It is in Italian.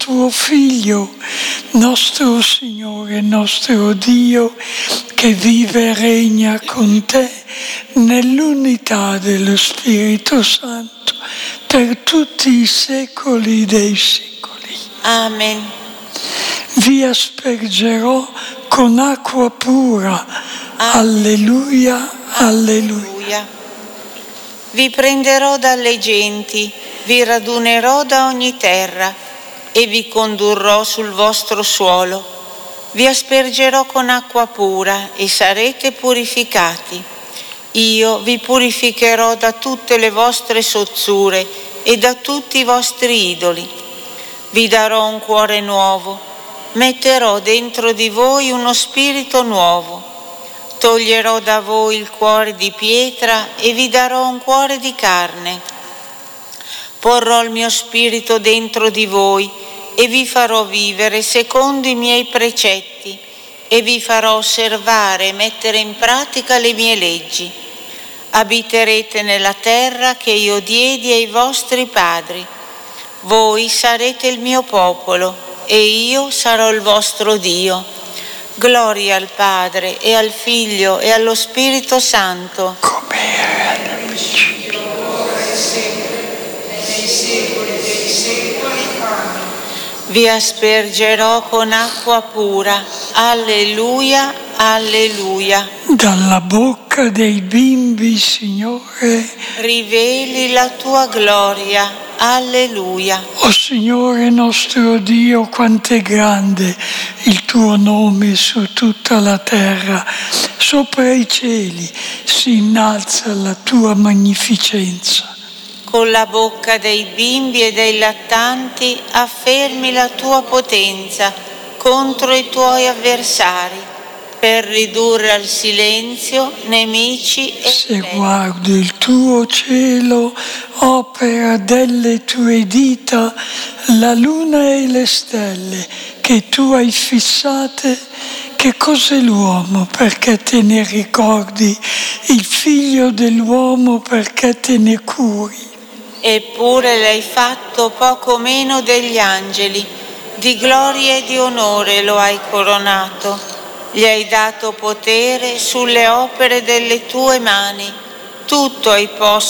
tuo Figlio, nostro Signore e nostro Dio, che vive e regna con te nell'unità dello Spirito Santo per tutti i secoli dei secoli. Amen. Vi aspergerò con acqua pura. Alleluia, alleluia. Vi prenderò dalle genti, vi radunerò da ogni terra e vi condurrò sul vostro suolo. Vi aspergerò con acqua pura e sarete purificati. Io vi purificherò da tutte le vostre sozzure e da tutti i vostri idoli. Vi darò un cuore nuovo, metterò dentro di voi uno spirito nuovo. Toglierò da voi il cuore di pietra e vi darò un cuore di carne. Porrò il mio spirito dentro di voi e vi farò vivere secondo i miei precetti e vi farò osservare e mettere in pratica le mie leggi. Abiterete nella terra che io diedi ai vostri padri. Voi sarete il mio popolo e io sarò il vostro Dio. Gloria al Padre e al Figlio e allo Spirito Santo. Come era nel principio, ora e sempre, nei secoli dei secoli. Amen. Vi aspergerò con acqua pura. Alleluia, alleluia. dalla bocca dei bimbi, Signore, Riveli la tua gloria. Alleluia. o Signore nostro Dio, quanto è grande il tuo nome su tutta la terra, sopra i cieli si innalza la tua magnificenza. Con la bocca dei bimbi e dei lattanti affermi la tua potenza contro i tuoi avversari, per ridurre al silenzio nemici e Se re. guardo il tuo cielo, opera delle tue dita, la luna e le stelle che tu hai fissate, che cos'è l'uomo perché te ne ricordi, il figlio dell'uomo perché te ne curi? Eppure l'hai fatto poco meno degli angeli, di gloria e di onore lo hai coronato. Gli hai dato potere sulle opere delle tue mani, tutto hai posto